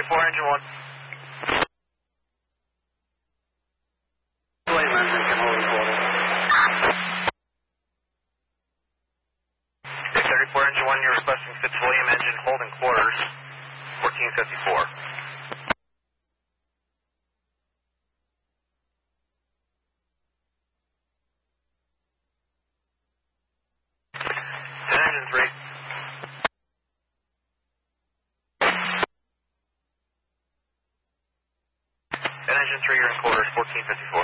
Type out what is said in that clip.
34, engine 1. William engine can hold quarters. Okay, 34, engine 1, you're requesting Fitzwilliam engine holding quarters, 1454. Engine 3. And engine 3, you're in quarters, 1454.